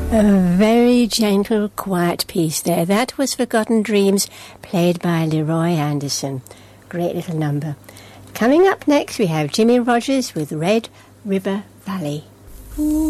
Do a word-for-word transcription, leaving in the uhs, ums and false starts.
A very gentle, quiet piece there. That was Forgotten Dreams, played by Leroy Anderson. Great little number. Coming up next, we have Jimmie Rodgers with Red River Valley.